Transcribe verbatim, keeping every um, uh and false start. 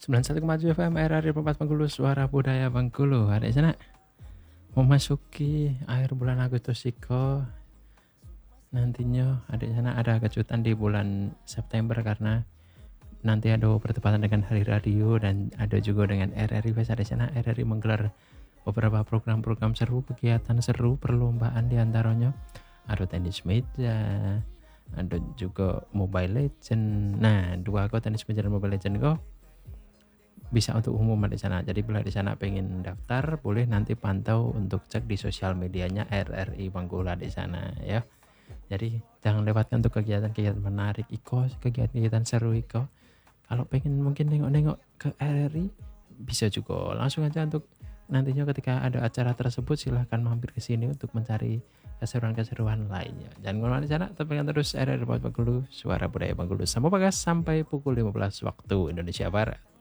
sembilan puluh satu koma tujuh F M R R I Perempat Bengkulu, Suara Budaya Bengkulu. Adik sana memasuki akhir bulan Agustus Iko. Nantinya adik sana ada kejutan di bulan September karena nanti ada bertepatan dengan Hari Radio dan ada juga dengan R R I Fest. Adik sana R R I menggelar beberapa program-program seru, kegiatan seru, perlombaan diantaranya ada tenis meja, ada juga Mobile Legend. Nah, dua kok tenis meja dan Mobile Legend kok bisa untuk umum di sana. Jadi bila di sana pengen daftar, boleh nanti pantau untuk cek di sosial medianya R R I Bengkulu di sana ya. Jadi jangan lewatkan untuk kegiatan-kegiatan menarik Iko, kegiatan-kegiatan seru Iko. Kalau pengen mungkin nengok-nengok ke R R I bisa juga langsung aja untuk nantinya ketika ada acara tersebut silahkan mampir ke sini untuk mencari keseruan-keseruan lainnya. Jangan kemana-mana di sana, tepikan terus R R I Bengkulu, Suara Budaya Bengkulu. Sampai bagas sampai pukul lima belas waktu Indonesia Barat.